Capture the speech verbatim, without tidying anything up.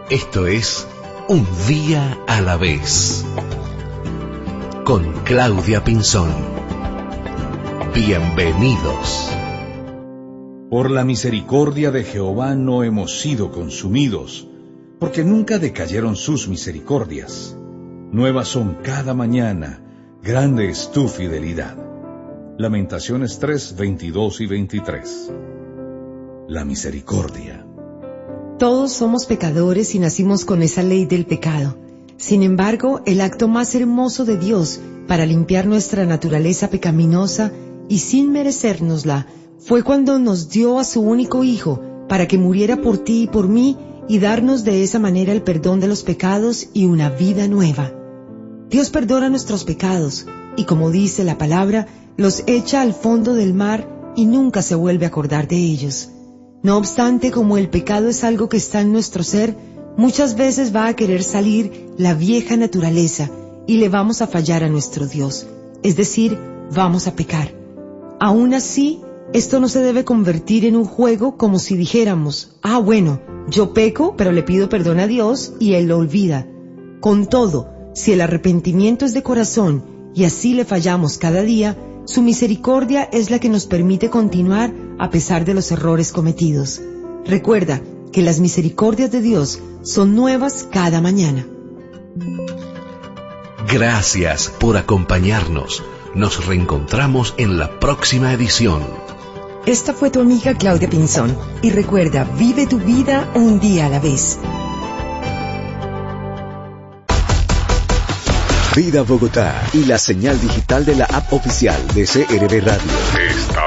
Esto es Un Día a la Vez, con Claudia Pinzón. Bienvenidos. Por la misericordia de Jehová no hemos sido consumidos, porque nunca decayeron sus misericordias. Nuevas son cada mañana, grande es tu fidelidad. Lamentaciones tres, veintidós y veintitrés. La misericordia. Todos somos pecadores y nacimos con esa ley del pecado. Sin embargo, el acto más hermoso de Dios para limpiar nuestra naturaleza pecaminosa y sin merecérnosla fue cuando nos dio a su único Hijo para que muriera por ti y por mí y darnos de esa manera el perdón de los pecados y una vida nueva. Dios perdona nuestros pecados y, como dice la palabra, los echa al fondo del mar y nunca se vuelve a acordar de ellos. No obstante, como el pecado es algo que está en nuestro ser, muchas veces va a querer salir la vieja naturaleza y le vamos a fallar a nuestro Dios, es decir, vamos a pecar. Aún así, esto no se debe convertir en un juego como si dijéramos, ah bueno, yo peco, pero le pido perdón a Dios y Él lo olvida. Con todo, si el arrepentimiento es de corazón y así le fallamos cada día, su misericordia es la que nos permite continuar a pesar de los errores cometidos. Recuerda que las misericordias de Dios son nuevas cada mañana. Gracias por acompañarnos. Nos reencontramos en la próxima edición. Esta fue tu amiga Claudia Pinzón. Y recuerda, vive tu vida un día a la vez. Vida Bogotá y la señal digital de la app oficial de C R V Radio.